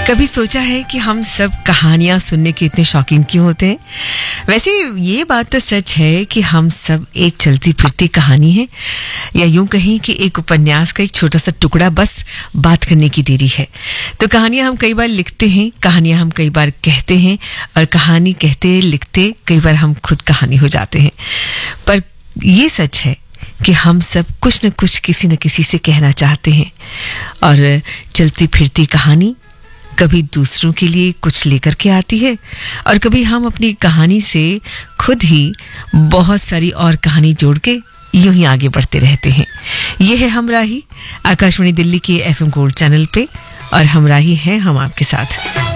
कभी सोचा है कि हम सब कहानियां सुनने के इतने शौकीन क्यों होते हैं? वैसे ये बात तो सच है कि हम सब एक चलती फिरती कहानी है, या यूं कहें कि एक उपन्यास का एक छोटा सा टुकड़ा, बस बात करने की देरी है। तो कहानियां हम कई बार लिखते हैं, कहानियां हम कई बार कहते हैं, और कहानी कहते लिखते कई बार हम खुद कहानी हो जाते हैं। पर ये सच है कि हम सब कुछ न कुछ किसी न किसी से कहना चाहते हैं, और चलती फिरती कहानी कभी दूसरों के लिए कुछ लेकर के आती है, और कभी हम अपनी कहानी से खुद ही बहुत सारी और कहानी जोड़ के यूं ही आगे बढ़ते रहते हैं। ये है हमराही, आकाशवाणी दिल्ली के FM गोल्ड चैनल पे, और हमराही है हम आपके साथ।